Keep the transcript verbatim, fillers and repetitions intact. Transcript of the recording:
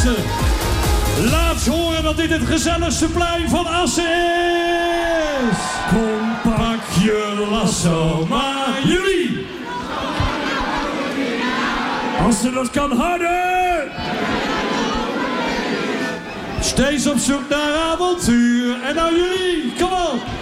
Assen. Laat horen dat dit het gezelligste plein van Assen is. Kom, pak je lasso, maar jullie. Assen, dat kan harder. Steeds op zoek naar avontuur. En nou jullie, kom op.